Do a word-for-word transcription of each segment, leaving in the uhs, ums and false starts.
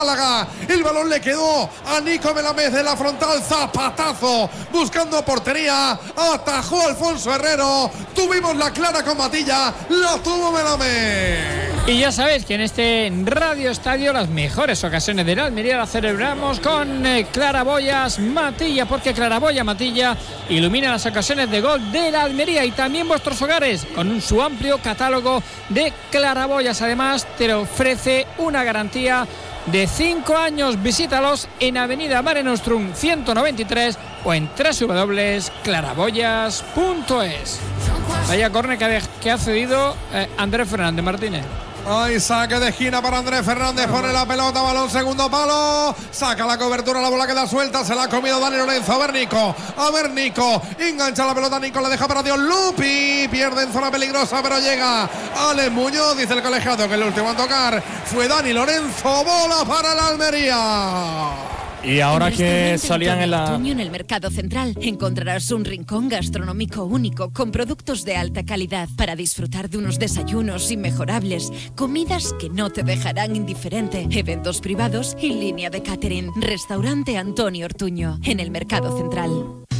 Málaga. El balón le quedó a Nico Melamed de la frontal, zapatazo buscando portería, atajó Alfonso Herrero, tuvimos la clara con Matilla, la tuvo Melamed. Y ya sabéis que en este Radio Estadio las mejores ocasiones de la Almería las celebramos con eh, Claraboyas Matilla, porque Claraboya Matilla ilumina las ocasiones de gol de la Almería y también vuestros hogares con un, su amplio catálogo de claraboyas. Además te ofrece una garantía de cinco años. Visítalos en Avenida Mare Nostrum ciento noventa y tres o en doble u doble u doble punto claraboyas punto es. Vaya córner que, de, que ha cedido eh, Andrés Fernández Martínez. Ay, saque de esquina para Andrés Fernández, pone la pelota, balón segundo palo, saca la cobertura, la bola queda suelta, se la ha comido Dani Lorenzo. A ver Nico, a ver Nico, engancha la pelota Nico, la deja para Dios Lupi, pierde en zona peligrosa pero llega Alex Muñoz, dice el colegiado que el último a tocar fue Dani Lorenzo, bola para la Almería. Y ahora que salían en la... En el Mercado Central encontrarás un rincón gastronómico único con productos de alta calidad para disfrutar de unos desayunos inmejorables, comidas que no te dejarán indiferente, eventos privados y línea de catering. Restaurante Antonio Ortuño en el Mercado Central.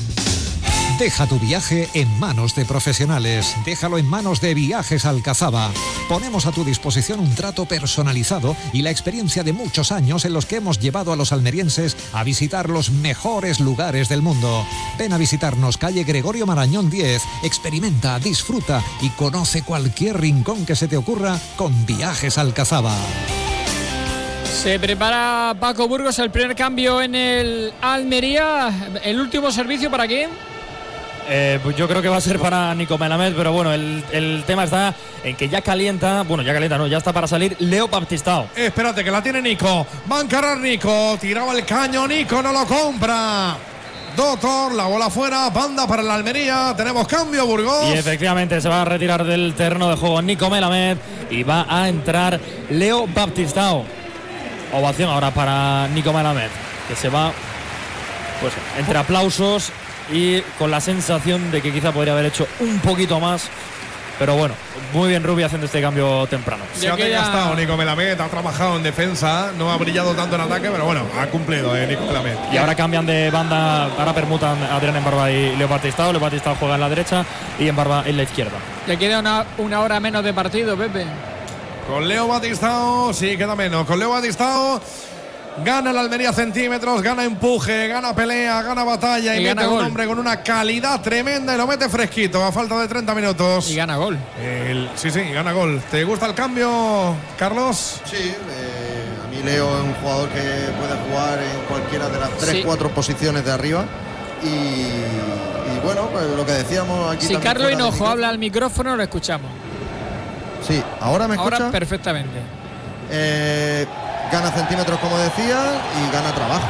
Deja tu viaje en manos de profesionales. Déjalo en manos de Viajes Alcazaba. Ponemos a tu disposición un trato personalizado y la experiencia de muchos años en los que hemos llevado a los almerienses a visitar los mejores lugares del mundo. Ven a visitarnos calle Gregorio Marañón diez. Experimenta, disfruta y conoce cualquier rincón que se te ocurra con Viajes Alcazaba. Se prepara Paco Burgos, el primer cambio en el Almería. ¿El último servicio para quién? Eh, pues yo creo que va a ser para Nico Melamed, pero bueno, el, el tema está en que ya calienta, bueno, ya calienta, no, ya está para salir Leo Baptistao. Espérate, que la tiene Nico, va a encarar Nico, tiraba el caño, Nico no lo compra. Doctor, la bola fuera, banda para la Almería, tenemos cambio, Burgos. Y efectivamente se va a retirar del terreno de juego Nico Melamed y va a entrar Leo Baptistao. Ovación ahora para Nico Melamed, que se va pues entre aplausos y con la sensación de que quizá podría haber hecho un poquito más, pero bueno, muy bien Rubi haciendo este cambio temprano. Se ha desgastado Nico Melamed, ha trabajado en defensa, no ha brillado tanto en ataque, pero bueno, ha cumplido eh, Nico Melamed. Y ahora cambian de banda, ahora permutan Adrián Embarba y Leo Baptistao. Leo Baptistao juega en la derecha y Embarba en la izquierda. Le queda una, una hora menos de partido, Pepe. Con Leo Baptistao, sí, queda menos. Con Leo Baptistao gana la Almería centímetros, gana empuje, gana pelea, gana batalla y, y mete a un gol. Hombre con una calidad tremenda y lo mete fresquito a falta de treinta minutos. Y gana gol. El, sí, sí, gana gol. ¿Te gusta el cambio, Carlos? Sí, eh, a mí Leo es un jugador que puede jugar en cualquiera de las tres, cuatro sí. posiciones de arriba. Y, y bueno, pues lo que decíamos aquí. Si Carlos Hinojo habla al micrófono, lo escuchamos. Sí, ahora me escucha. Ahora perfectamente. Eh, Gana centímetros, como decía, y gana trabajo.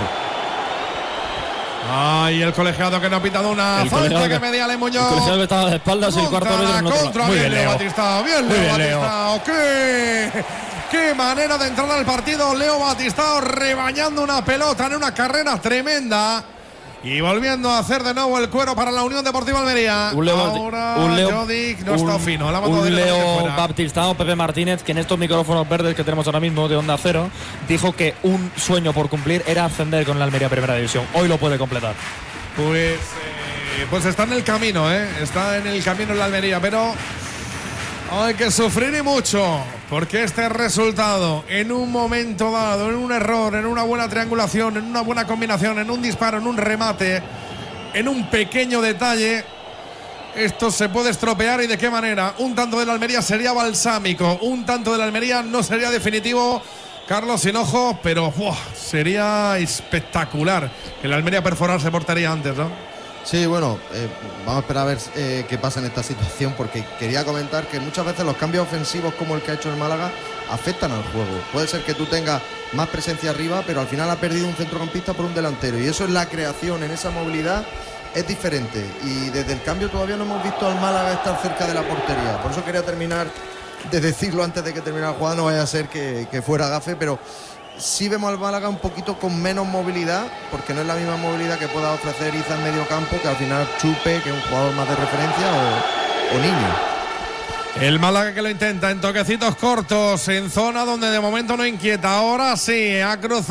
Ay, el colegiado que no ha pitado una el falta que, que medía Ale Muñoz. El colegiado que estaba de espaldas y el cuarto árbitro no contra, muy bien, bien, Leo Batistao, bien, muy Leo bien, Batistao. ¿Qué? Qué manera de entrar al partido. Leo Batistao rebañando una pelota en una carrera tremenda. Y volviendo a hacer de nuevo el cuero para la Unión Deportiva Almería. Un Leo, Ahora un Leo, Jodic no está fino. La un Leo Baptistao, Pepe Martínez, que en estos micrófonos verdes que tenemos ahora mismo de Onda Cero, dijo que un sueño por cumplir era ascender con la Almería a Primera División. Hoy lo puede completar. Pues, eh, pues está en el camino, ¿eh? Está en el camino en la Almería, pero hay que sufrir y mucho. Porque este resultado, en un momento dado, en un error, en una buena triangulación, en una buena combinación, en un disparo, en un remate, en un pequeño detalle, esto se puede estropear. ¿Y de qué manera? Un tanto de la Almería sería balsámico, un tanto de la Almería no sería definitivo, Carlos Hinojo, pero ¡buah!, sería espectacular que la Almería perforase portería antes, ¿no? Sí, bueno, eh, vamos a esperar a ver eh, qué pasa en esta situación, porque quería comentar que muchas veces los cambios ofensivos como el que ha hecho el Málaga afectan al juego. Puede ser que tú tengas más presencia arriba, pero al final ha perdido un centrocampista por un delantero, y eso en la creación, en esa movilidad, es diferente. Y desde el cambio todavía no hemos visto al Málaga estar cerca de la portería. Por eso quería terminar de decirlo antes de que terminara la jugada, no vaya a ser que, que fuera gafe, pero sí vemos al Málaga un poquito con menos movilidad, porque no es la misma movilidad que pueda ofrecer Iza en medio campo, que al final Chupe, que es un jugador más de referencia, o, o Niño. El Málaga que lo intenta en toquecitos cortos, en zona donde de momento no inquieta. Ahora sí, ha cruzado.